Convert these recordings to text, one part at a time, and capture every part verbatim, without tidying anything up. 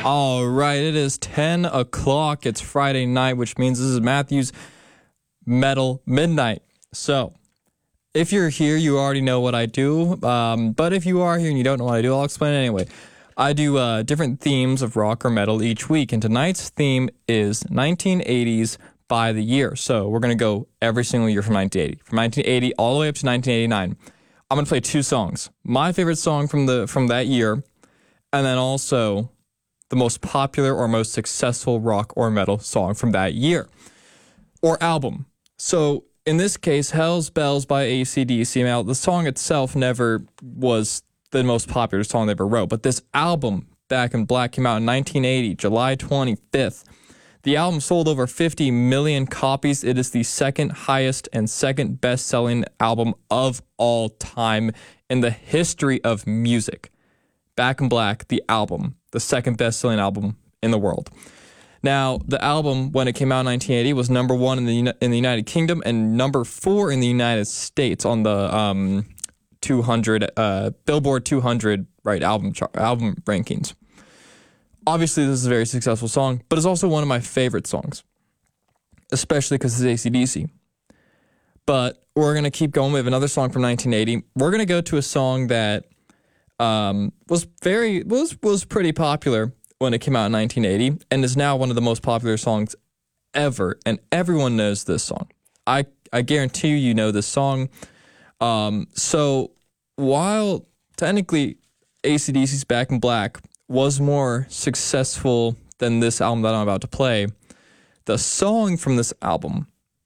All right, it is ten o'clock. It's Friday night, which means this is Matthew's Metal Midnight. So, if you're here, you already know what I do. Um, but if you are here and you don't know what I do, I'll explain it anyway. I do uh, different themes of rock or metal each week, and tonight's theme is nineteen eighties by the year. So, we're going to go every single year from nineteen eighty. From nineteen eighty all the way up to nineteen eighty-nine. I'm going to play two songs. My favorite song from the from that year, and then also the most popular or most successful rock or metal song from that year or album. So in this case, Hell's Bells by A C D C. Now, the song itself never was the most popular song they ever wrote, but this album, Back in Black, came out in nineteen eighty, July twenty-fifth. The album sold over fifty million copies. It is the second highest and second best-selling album of all time in the history of music. Back in Black, the album, the second best-selling album in the world. Now, the album, when it came out in nineteen eighty, was number one in the in the United Kingdom and number four in the United States on the um, two hundred uh, Billboard two hundred right album chart, album rankings. Obviously, this is a very successful song, but it's also one of my favorite songs, especially because it's A C D C. But we're gonna keep going. We have another song from nineteen eighty. We're gonna go to a song that Um, was very was was pretty popular when it came out in nineteen eighty, and is now one of the most popular songs ever. And everyone knows this song. I I guarantee you, you know this song. Um, so while technically A C D C's Back in Black was more successful than this album that I'm about to play, the song from this album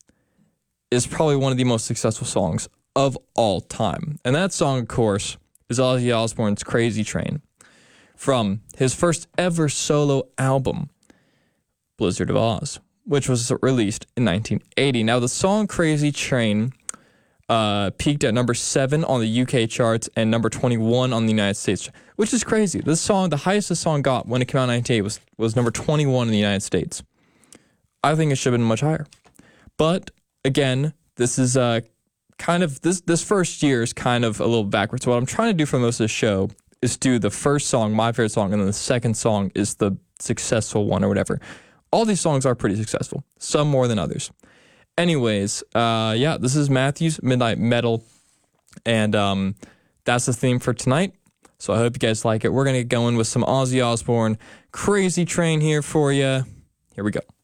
is probably one of the most successful songs of all time. And that song, of course, is Ozzy Osbourne's Crazy Train from his first ever solo album, Blizzard of Ozz, which was released in nineteen eighty. Now, the song Crazy Train uh, peaked at number seven on the U K charts and number twenty-one on the United States, which is crazy. This song, the highest this song got when it came out in nineteen eighty was, was number twenty-one in the United States. I think it should have been much higher. But, again, this is uh, kind of, this this first year is kind of a little backwards. So what I'm trying to do for most of the show is do the first song, my favorite song, and then the second song is the successful one or whatever. All these songs are pretty successful, some more than others. Anyways, uh, yeah, this is Matthew's Midnight Metal, and um, that's the theme for tonight. So I hope you guys like it. We're going to get going with some Ozzy Osbourne Crazy Train here for you. Here we go.